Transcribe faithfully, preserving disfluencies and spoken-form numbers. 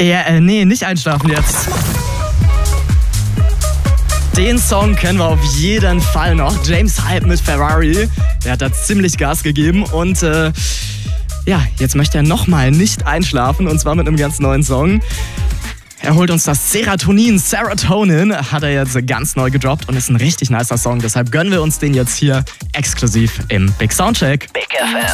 Ja, äh, nee, nicht einschlafen jetzt. Den Song kennen wir auf jeden Fall noch. James Hype mit Ferrari. Der hat da ziemlich Gas gegeben und äh, ja, jetzt möchte er nochmal nicht einschlafen und zwar mit einem ganz neuen Song. Er holt uns das Serotonin, Serotonin, hat er jetzt ganz neu gedroppt und ist ein richtig nicer Song. Deshalb gönnen wir uns den jetzt hier exklusiv im Big Soundcheck. Big F M.